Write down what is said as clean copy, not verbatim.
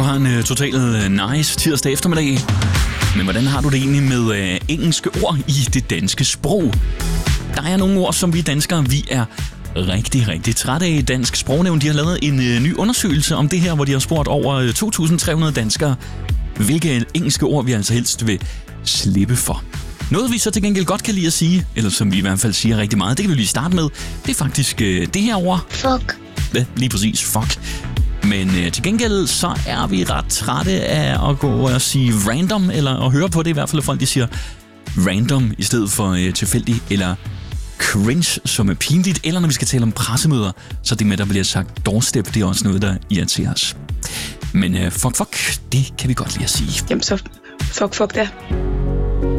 har en total nice tirsdag eftermiddag. Men hvordan har du det egentlig med engelske ord i det danske sprog? Der er nogle ord, som vi danskere, vi er rigtig, rigtig trætte af. Dansk Sprognævn, de har lavet en ny undersøgelse om det her, hvor de har spurgt over 2.300 danskere, hvilke engelske ord vi altså helst vil slippe for. Noget vi så til gengæld godt kan lide at sige, eller som vi i hvert fald siger rigtig meget, det kan vi lige starte med, det er faktisk det her ord. Fuck. Ja, lige præcis, fuck. Men til gengæld så er vi ret trætte af at gå og sige random, eller at høre på det i hvert fald, at folk de siger random i stedet for tilfældig, eller cringe, som er pinligt, eller når vi skal tale om pressemøder, så det med, der bliver sagt doorstep, det er også noget, der irriterer os. Men fuck, det kan vi godt lide at sige. Jamen så fuck da.